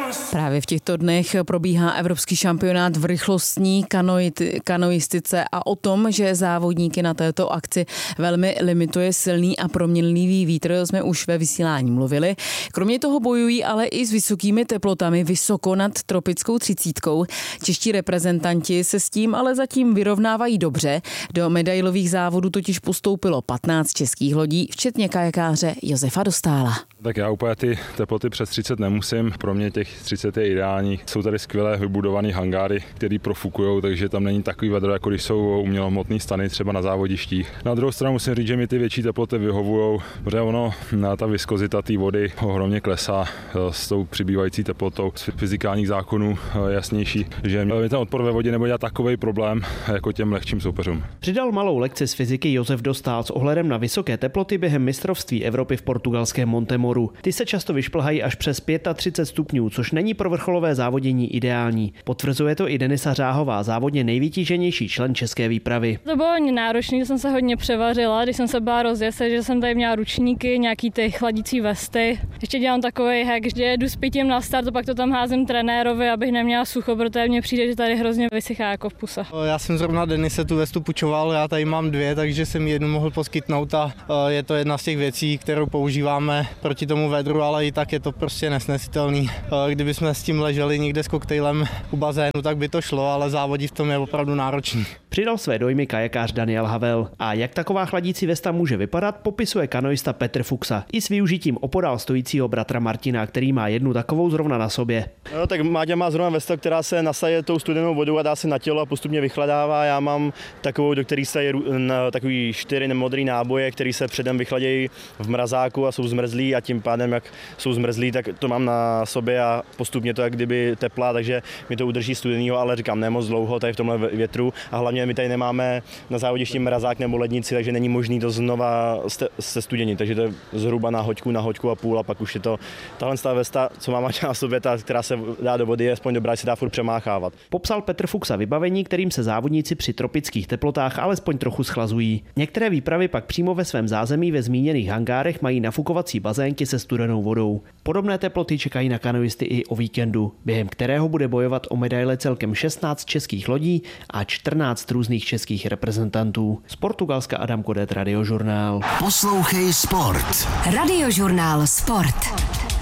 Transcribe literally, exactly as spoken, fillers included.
Právě v těchto dnech probíhá evropský šampionát v rychlostní kanoiti- kanoistice a o tom, že závodníky na této akci velmi limituje silný a proměnlivý vítr, jsme už ve vysílání mluvili. Kromě toho bojují ale i s vysokými teplotami vysoko nad tropickou třicítkou. Čeští reprezentanti se s tím ale zatím vyrovnávají dobře. Do medailových závodů totiž postoupilo patnáct českých lodí, včetně kajakáře Josefa Dostála. Tak já úplně ty teploty přes třicet nemusím, pro mě těch třicet je ideální. Jsou tady skvělé vybudované hangáry, které profukujou, takže tam není takový vedro, jako když jsou umělohmotné stany třeba na závodištích. Na druhou stranu musím říct, že mi ty větší teploty vyhovují, protože ono, ta viskozita té vody ohromně klesá s tou přibývající teplotou. Z fyzikálních zákonů jasnější, že mi ten odpor ve vodě nebude dělat takový problém jako těm lehčím soupeřům. Přidal malou lekci z fyziky Josef Dostál s ohledem na vysoké teploty během mistrovství Evropy v portugalském Montemoru. Ty se často vyšplhají až přes třicet pět stupňů, což není pro vrcholové závodění ideální. Potvrzuje to i Denisa Řáhová, závodně nejvytíženější člen české výpravy. To bylo náročné, že jsem se hodně převařila, když jsem se bála rozjet, že jsem tady měla ručníky, nějaký ty chladící vesty. Ještě dělám takový hack, že jedu s pitím na start, a pak to tam házím trenérovi, abych neměla sucho, protože mně přijde, že tady hrozně vysychá jako v puse. Já jsem zrovna Denise tu vestu půjčoval, já tady mám dvě, takže jsem jednu mohl poskytnout a je to jedna z těch věcí, kterou používáme proti tomu vedru, ale i tak je to prostě nesnesitelný. Kdyby jsme s tím leželi někde s koktejlem u bazénu, tak by to šlo, ale závodí v tom je opravdu náročný. Přidal své dojmy kajakář Daniel Havel. A jak taková chladící vesta může vypadat, popisuje kanoista Petr Fuxa i s využitím opodál stojícího bratra Martina, který má jednu takovou zrovna na sobě. No, tak Máďa má zrovna vesta, která se nasaje tou studenou vodou a dá se na tělo a postupně vychladává. Já mám takovou, do které se je takový čtyři modrý náboje, které se předem vychladějí v mrazáku a jsou zmrzlí a tím pádem, jak jsou zmrzlí, tak to mám na sobě a postupně to jak kdyby teplá, takže mi to udrží studenýho, ale říkám, ne moc dlouho tady v tomhle větru a hlavně my tady nemáme na závodišti mrazák nebo lednici, takže není možný to znova se studěnit, takže to je zhruba na hoďku, na hoďku a půl a pak už je to tahle vesta, co mám na sobě, ta, která se dá do vody, je aspoň dobrá, se dá furt přemáchávat. Popsal Petr Fuxa vybavení, kterým se závodníci při tropických teplotách alespoň trochu schlazují. Některé výpravy pak přímo ve svém zázemí ve zmíněných hangárech mají nafukovací bazénky se studenou vodou. Podobné teploty čekají na kanoisty i o víkendu, během kterého bude bojovat o medaile celkem šestnáct českých lodí a čtrnáct různých českých reprezentantů. Z Portugalska Adam Kodet, Radiožurnál. Poslouchej sport. Radiožurnál Sport.